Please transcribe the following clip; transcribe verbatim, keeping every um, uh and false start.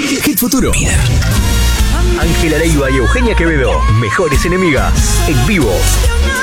Hit Futuro. Ángela Leiva y Eugenia Quevedo, Mejores Enemigas, en vivo.